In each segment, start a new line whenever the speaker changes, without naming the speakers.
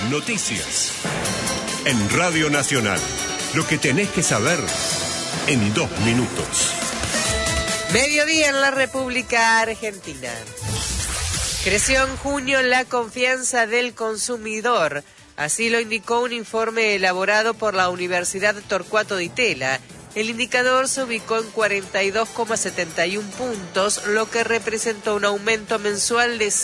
Noticias. En Radio Nacional. Lo que tenés que saber en 2 minutos.
Mediodía en la República Argentina. Creció en junio la confianza del consumidor. Así lo indicó un informe elaborado por la Universidad Torcuato Di Tella. El indicador se ubicó en 42,71 puntos, lo que representó un aumento mensual de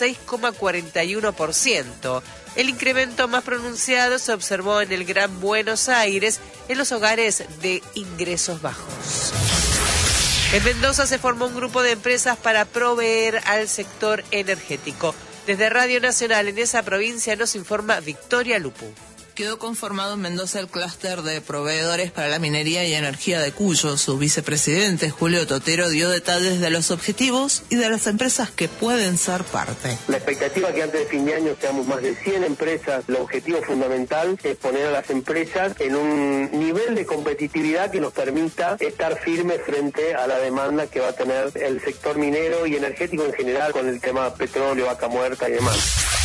6,41%. El incremento más pronunciado se observó en el Gran Buenos Aires, en los hogares de ingresos bajos. En Mendoza se formó un grupo de empresas para proveer al sector energético. Desde Radio Nacional en esa provincia nos informa Victoria Lupu.
Quedó conformado en Mendoza el clúster de proveedores para la minería y energía de Cuyo. Su vicepresidente, Julio Totero, dio detalles de los objetivos y de las empresas que pueden ser parte.
La expectativa es que antes de fin de año seamos más de 100 empresas. El objetivo fundamental es poner a las empresas en un nivel de competitividad que nos permita estar firmes frente a la demanda que va a tener el sector minero y energético en general con el tema petróleo, vaca muerta y demás.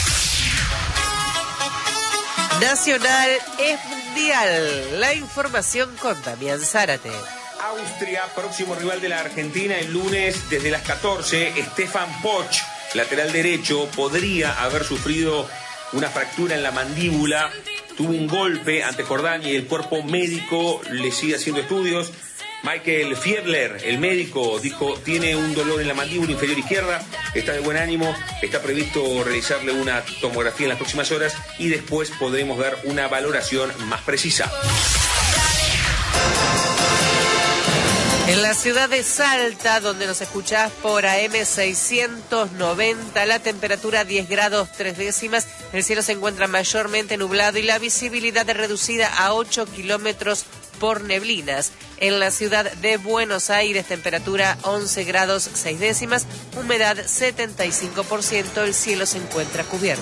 Nacional es mundial. La información con Damián Zárate.
Austria, próximo rival de la Argentina, el lunes desde las 14. Stefan Poch, lateral derecho, podría haber sufrido una fractura en la mandíbula. Tuvo un golpe ante Jordania y el cuerpo médico le sigue haciendo estudios. Michael Fiedler, el médico, dijo, tiene un dolor en la mandíbula inferior izquierda, está de buen ánimo, está previsto realizarle una tomografía en las próximas horas y después podremos ver una valoración más precisa.
En la ciudad de Salta, donde nos escuchás por AM 690, la temperatura 10 grados 3 décimas, el cielo se encuentra mayormente nublado y la visibilidad es reducida a 8 kilómetros por neblinas. En la ciudad de Buenos Aires, temperatura 11 grados 6 décimas, humedad 75%, el cielo se encuentra cubierto.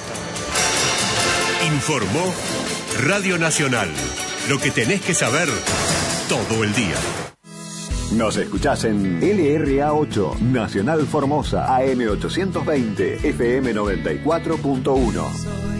Informó Radio Nacional. Lo que tenés que saber todo el día.
Nos escuchás en LRA 8, Nacional Formosa, AM 820, FM 94.1.